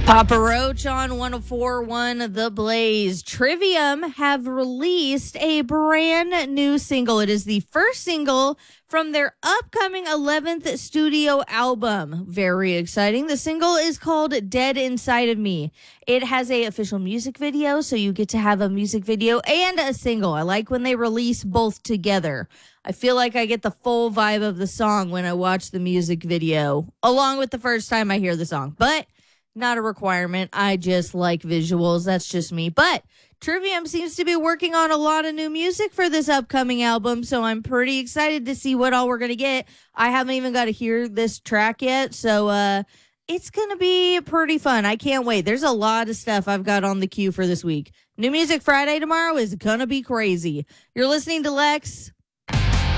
Papa Roach on 104.1 The Blaze. Trivium have released a brand new single. It is the first single from their upcoming 11th studio album. Very exciting. The single is called Dead Inside of Me. It has a official music video, so you get to have a music video and a single. I like when they release both together. I feel like I get the full vibe of the song when I watch the music video, along with the first time I hear the song. But not a requirement. I just like visuals. That's just me. But Trivium seems to be working on a lot of new music for this upcoming album, so I'm pretty excited to see what all we're going to get. I haven't even got to hear this track yet, so it's going to be pretty fun. I can't wait. There's a lot of stuff I've got on the queue for this week. New Music Friday tomorrow is going to be crazy. You're listening to Lex.